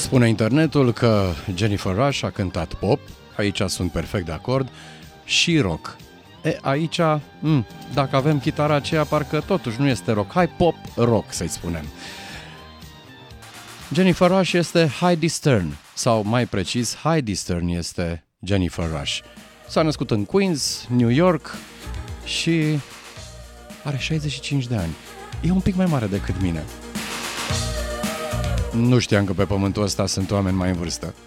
Spune internetul că Jennifer Rush a cântat pop, aici sunt perfect de acord, și rock. Aici, dacă avem chitara aceea, parcă totuși nu este rock. Hai pop-rock, să-i spunem. Jennifer Rush este Heidi Stern, sau mai precis, Heidi Stern este Jennifer Rush. S-a născut în Queens, New York și are 65 de ani. E un pic mai mare decât mine. Nu știam că pe pământul ăsta sunt oameni mai în vârstă.